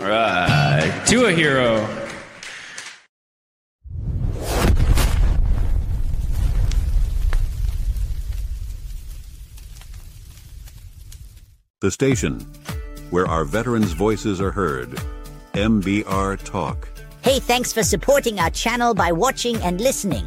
All right, to a hero. The station where our veterans' voices are heard. MBR Talk. Hey, thanks for supporting our channel by watching and listening.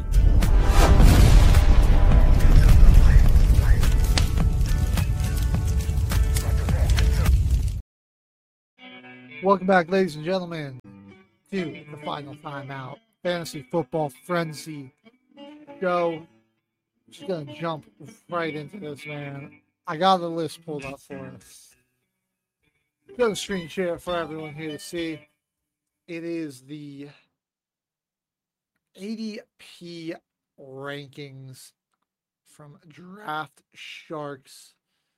Welcome back, ladies and gentlemen, to the Final Timeout Fantasy Football Frenzy show. Just gonna jump right into this, man. I got the list pulled up for us. Gonna screen share it for everyone here to see. It is the ADP rankings from Draft Sharks.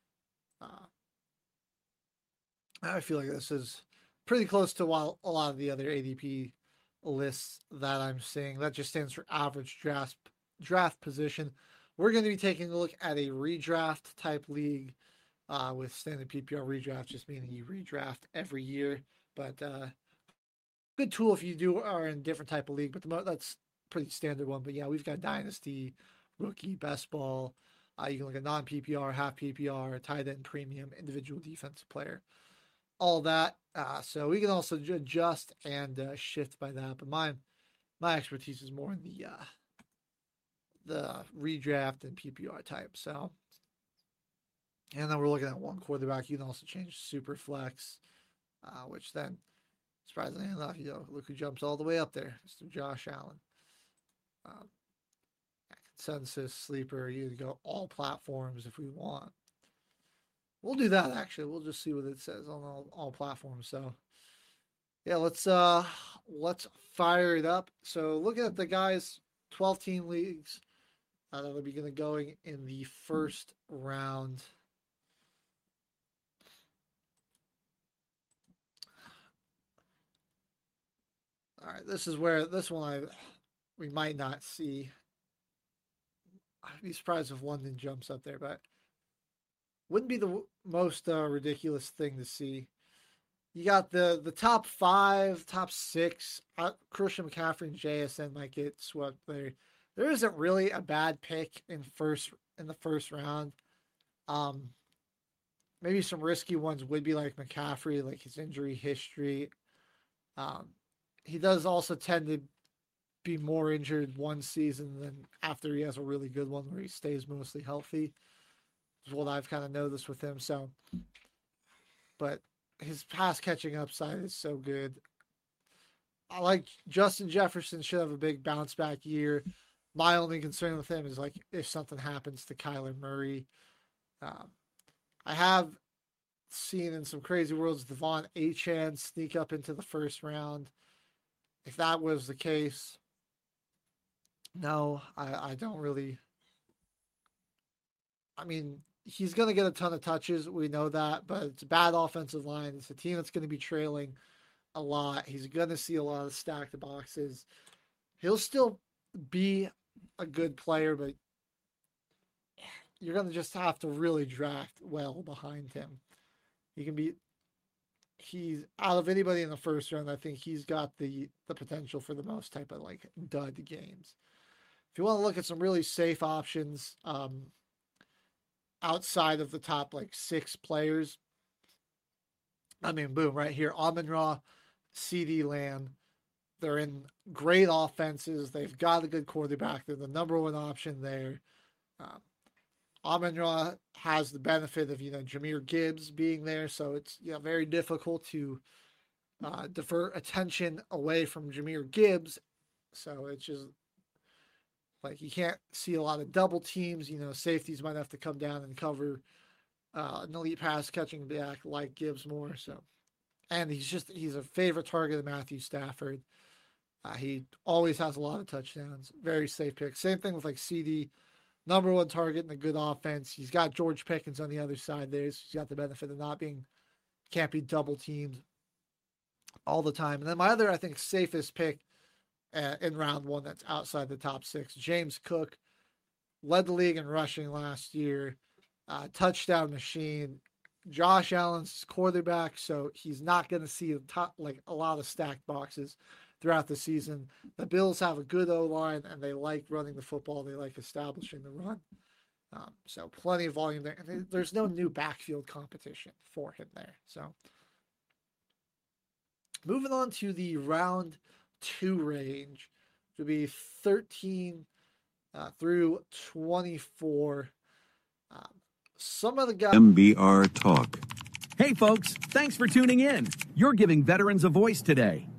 I feel like this is pretty close to a lot of the other ADP lists that I'm seeing. That just stands for average draft position. We're going to be taking a look at a redraft type league with standard PPR redraft, just meaning you redraft every year. But good tool if you are in a different type of league. But that's pretty standard one. But yeah, we've got Dynasty, Rookie, Best Ball. You can look at non-PPR, half PPR, tight end, premium, individual defensive player. All that. So we can also adjust and shift by that. But my expertise is more in the redraft and PPR type. So, and then we're looking at one quarterback. You can also change super flex, which then, surprisingly enough, look who jumps all the way up there, Mr. Josh Allen. Consensus, sleeper, you can go all platforms if we want. We'll do that, actually. We'll just see what it says on all platforms. So, yeah, let's fire it up. So, looking at the guys, 12-team leagues that'll be going in the first round. All right, this one we might not see. I'd be surprised if London jumps up there, but wouldn't be the most ridiculous thing to see. You got the top 5, top 6. Christian McCaffrey and JSN might get swept there. There isn't really a bad pick in the first round. Maybe some risky ones would be like McCaffrey, like his injury history. He does also tend to be more injured one season than after he has a really good one where he stays mostly healthy. Is what I've kind of noticed with him. So, but his pass catching upside is so good. I like Justin Jefferson should have a big bounce back year. My only concern with him is like if something happens to Kyler Murray. I have seen in some crazy worlds Devon Achane sneak up into the first round. If that was the case, no, I don't really. I mean, he's going to get a ton of touches. We know that, but it's a bad offensive line. It's a team that's going to be trailing a lot. He's going to see a lot of stacked boxes. He'll still be a good player, but you're going to just have to really draft well behind him. He's out of anybody in the first round. I think he's got the potential for the most type of like dud games. If you want to look at some really safe options, outside of the top like 6 players, I mean, boom, right here, Amon-Ra, CeeDee Lamb. They're in great offenses. They've got a good quarterback. They're the number one option there. Amon-Ra has the benefit of, Jahmyr Gibbs being there. So it's very difficult to divert attention away from Jahmyr Gibbs. So it's just like you can't see a lot of double teams. Safeties might have to come down and cover an elite pass catching back like Gibbs more. So, and he's a favorite target of Matthew Stafford. He always has a lot of touchdowns. Very safe pick. Same thing with like CD, number one target in a good offense. He's got George Pickens on the other side there. So he's got the benefit of can't be double teamed all the time. And then my other, I think, safest pick in round 1 that's outside the top 6, James Cook, led the league in rushing last year. Touchdown machine, Josh Allen's quarterback, so he's not going to see a lot of stacked boxes throughout the season. The Bills have a good O-line, and they like running the football. They like establishing the run. So plenty of volume there. And there's no new backfield competition for him there. So moving on to the round 2 range, to be 13 through 24. Some of the guys. MBR Talk. Hey, folks, thanks for tuning in. You're giving veterans a voice today.